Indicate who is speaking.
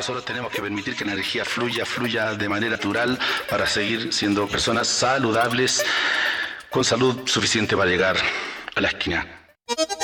Speaker 1: nosotros tenemos que permitir que la energía fluya de manera natural para seguir siendo personas saludables, con salud suficiente para llegar a la esquina.